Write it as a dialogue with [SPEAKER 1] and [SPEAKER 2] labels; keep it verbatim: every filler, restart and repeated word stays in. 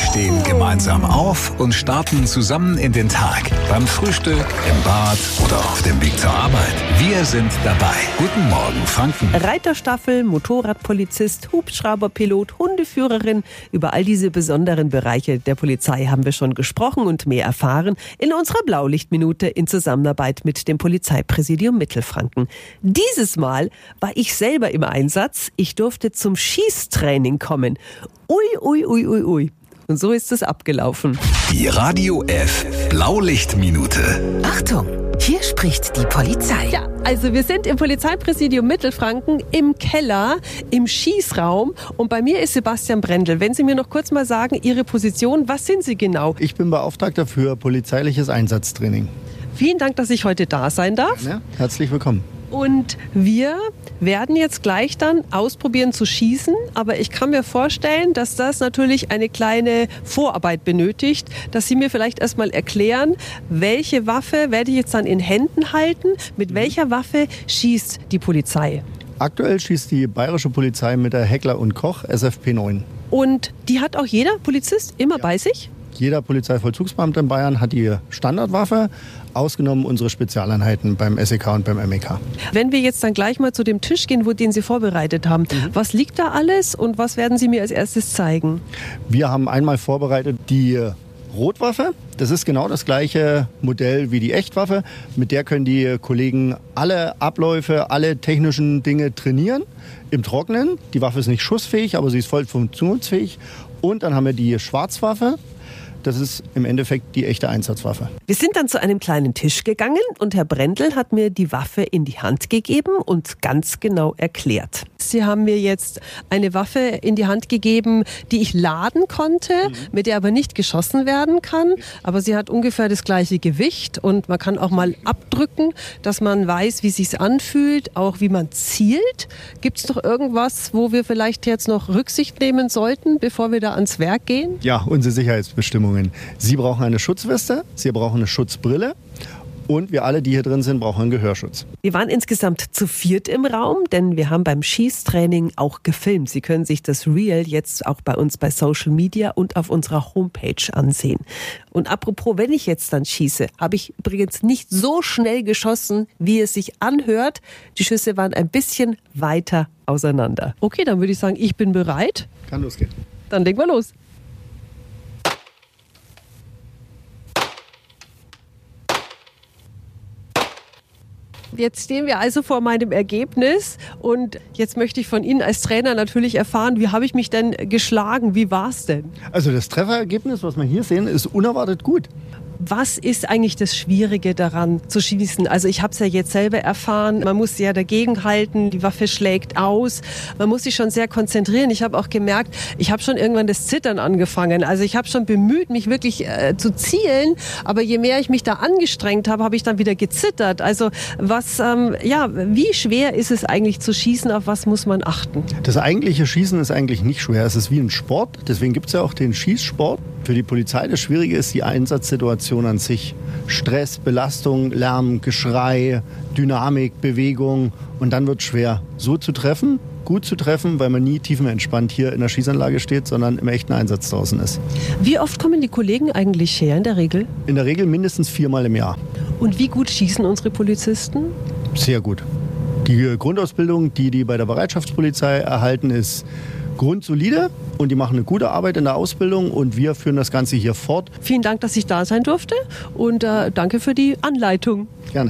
[SPEAKER 1] stehen gemeinsam auf und starten zusammen in den Tag. Beim Frühstück, im Bad oder auf dem Weg zur Arbeit. Wir sind dabei. Guten Morgen, Franken.
[SPEAKER 2] Reiterstaffel, Motorradpolizist, Hubschrauberpilot, Hundeführerin. Über all diese besonderen Bereiche der Polizei haben wir schon gesprochen und mehr erfahren in unserer Blaulichtminute in Zusammenarbeit mit dem Polizeipräsidium Mittelfranken. Dieses Mal war ich selber im Einsatz. Ich durfte zum Schießtraining kommen. Ui, ui, ui, ui, ui. Und so ist es abgelaufen.
[SPEAKER 1] Die Radio F Blaulichtminute.
[SPEAKER 3] Achtung, hier spricht die Polizei.
[SPEAKER 2] Ja, also wir sind im Polizeipräsidium Mittelfranken im Keller, im Schießraum. Und bei mir ist Sebastian Brendel. Wenn Sie mir noch kurz mal sagen, Ihre Position, was sind Sie genau?
[SPEAKER 4] Ich bin Beauftragter für polizeiliches Einsatztraining.
[SPEAKER 2] Vielen Dank, dass ich heute da sein darf.
[SPEAKER 4] Ja, herzlich willkommen.
[SPEAKER 2] Und wir werden jetzt gleich dann ausprobieren zu schießen. Aber ich kann mir vorstellen, dass das natürlich eine kleine Vorarbeit benötigt, dass Sie mir vielleicht erstmal erklären, welche Waffe werde ich jetzt dann in Händen halten? Mit welcher Waffe schießt die Polizei?
[SPEAKER 4] Aktuell schießt die bayerische Polizei mit der Heckler und Koch S F P neun.
[SPEAKER 2] Und die hat auch jeder Polizist immer ja. bei sich?
[SPEAKER 4] Jeder Polizeivollzugsbeamte in Bayern hat die Standardwaffe, ausgenommen unsere Spezialeinheiten beim S E K und beim M E K.
[SPEAKER 2] Wenn wir jetzt dann gleich mal zu dem Tisch gehen, wo den Sie vorbereitet haben, mhm. was liegt da alles und was werden Sie mir als erstes zeigen?
[SPEAKER 4] Wir haben einmal vorbereitet die Rotwaffe. Das ist genau das gleiche Modell wie die Echtwaffe. Mit der können die Kollegen alle Abläufe, alle technischen Dinge trainieren im Trockenen. Die Waffe ist nicht schussfähig, aber sie ist voll funktionsfähig. Und dann haben wir die Schwarzwaffe. Das ist im Endeffekt die echte Einsatzwaffe.
[SPEAKER 2] Wir sind dann zu einem kleinen Tisch gegangen und Herr Brendel hat mir die Waffe in die Hand gegeben und ganz genau erklärt. Sie haben mir jetzt eine Waffe in die Hand gegeben, die ich laden konnte, mhm. mit der aber nicht geschossen werden kann. Aber sie hat ungefähr das gleiche Gewicht und man kann auch mal abdrücken, dass man weiß, wie es sich anfühlt, auch wie man zielt. Gibt es noch irgendwas, wo wir vielleicht jetzt noch Rücksicht nehmen sollten, bevor wir da ans Werk gehen?
[SPEAKER 4] Ja, unsere Sicherheitsbestimmungen. Sie brauchen eine Schutzweste, Sie brauchen eine Schutzbrille und wir alle, die hier drin sind, brauchen einen Gehörschutz.
[SPEAKER 2] Wir waren insgesamt zu viert im Raum, denn wir haben beim Schießtraining auch gefilmt. Sie können sich das Reel jetzt auch bei uns bei Social Media und auf unserer Homepage ansehen. Und apropos, wenn ich jetzt dann schieße, habe ich übrigens nicht so schnell geschossen, wie es sich anhört. Die Schüsse waren ein bisschen weiter auseinander. Okay, dann würde ich sagen, ich bin bereit.
[SPEAKER 4] Kann losgehen.
[SPEAKER 2] Dann legen wir los. Jetzt stehen wir also vor meinem Ergebnis und jetzt möchte ich von Ihnen als Trainer natürlich erfahren, wie habe ich mich denn geschlagen? Wie war es denn?
[SPEAKER 4] Also das Trefferergebnis, was wir hier sehen, ist unerwartet gut.
[SPEAKER 2] Was ist eigentlich das Schwierige daran zu schießen? Also ich habe es ja jetzt selber erfahren, man muss sehr dagegen halten, die Waffe schlägt aus, man muss sich schon sehr konzentrieren. Ich habe auch gemerkt, ich habe schon irgendwann das Zittern angefangen. Also ich habe schon bemüht, mich wirklich äh, zu zielen, aber je mehr ich mich da angestrengt habe, habe ich dann wieder gezittert. Also was, ähm, ja, wie schwer ist es eigentlich zu schießen, auf was muss man achten?
[SPEAKER 4] Das eigentliche Schießen ist eigentlich nicht schwer, es ist wie ein Sport, deswegen gibt es ja auch den Schießsport. Für die Polizei das Schwierige ist die Einsatzsituation an sich. Stress, Belastung, Lärm, Geschrei, Dynamik, Bewegung und dann wird es schwer, so zu treffen, gut zu treffen, weil man nie tiefenentspannt hier in der Schießanlage steht, sondern im echten Einsatz draußen ist.
[SPEAKER 2] Wie oft kommen die Kollegen eigentlich her in der Regel?
[SPEAKER 4] In der Regel mindestens viermal im Jahr.
[SPEAKER 2] Und wie gut schießen unsere Polizisten?
[SPEAKER 4] Sehr gut. Die Grundausbildung, die die bei der Bereitschaftspolizei erhalten, ist grundsolide und die machen eine gute Arbeit in der Ausbildung und wir führen das Ganze hier fort.
[SPEAKER 2] Vielen Dank, dass ich da sein durfte und äh, danke für die Anleitung.
[SPEAKER 4] Gerne.